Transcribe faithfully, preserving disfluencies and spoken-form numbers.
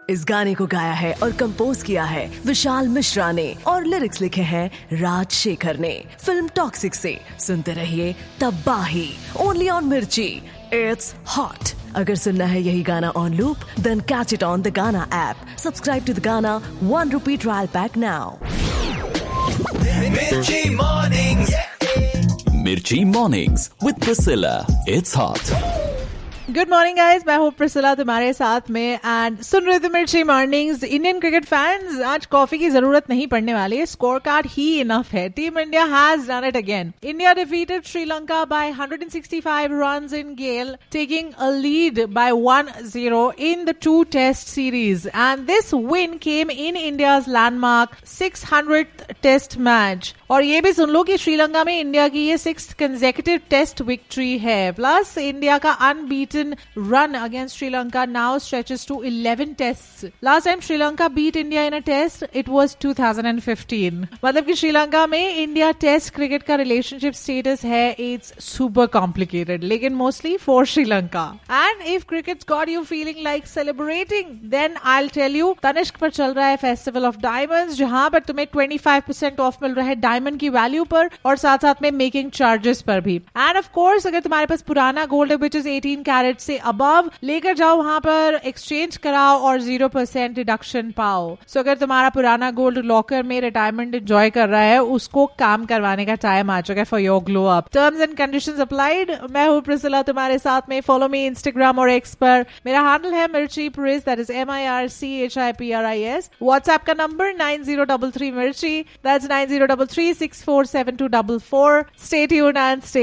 इस गाने को गाया है और कंपोज किया है विशाल मिश्रा ने और लिरिक्स लिखे हैं राज शेखर ने। फिल्म टॉक्सिक से सुनते रहिए तबाही, ओनली ऑन मिर्ची। It's hot. अगर सुनना है यही गाना on loop, then catch it on the गाना ऐप। सब्सक्राइब टू द गाना, one rupee trial pack now. Mirchi Mornings. Mirchi Mornings with Priscilla. It's hot. Good morning guys, मैं हूँ प्रिसिला तुम्हारे साथ में एंड सुन रहे थे मिर्ची मॉर्निंग्स। इंडियन क्रिकेट फैंस, आज कॉफी की जरूरत नहीं पड़ने वाली है, स्कोर कार्ड ही इनफ है। Team India has done it again. India defeated Sri Lanka bye one sixty-five runs in Gale, taking a lead by one zero in the two test series, and this win came in India's landmark six hundredth test match। और ये भी सुन लो कि श्रीलंका में India की ये sixth consecutive test victory है। Plus India का unbeaten run against Sri Lanka now stretches to eleven tests. Last time Sri Lanka beat India in a test, it was two thousand fifteen. मतलब कि श्रीलंका में India test cricket का relationship status है it's super complicated, लेकिन mostly for Sri Lanka. And if cricket got you feeling like celebrating, then I will tell you Tanishq पर चल रहा है फेस्टिवल ऑफ डायमंड्स, जहां पर तुम्हें twenty-five percent ऑफ मिल रहा है डायमंड की वैल्यू पर और साथ साथ में मेकिंग चार्जेस पर भी। एंड ऑफ कोर्स अगर तुम्हारे पास पुराना गोल्ड है विच इज eighteen कैरेट से अबव, लेकर जाओ वहां पर, एक्सचेंज कराओ और जीरो परसेंट डिडक्शन पाओ। सो so, अगर तुम्हारा पुराना गोल्ड लॉकर में रिटायरमेंट एंजॉय कर रहा है, उसको काम करवाने का टाइम आ चुका है for your glow up. Terms and conditions applied. मैं हूँ प्रिसिला तुम्हारे साथ में। फॉलो मी इंस्टाग्राम और एक्स पर, मेरा हैंडल है मिर्ची प्रिस, that is M I R C H I P R I S. WhatsApp का number nine zero three three मिर्ची, that's nine zero three three six four seven two four four। Stay tuned and stay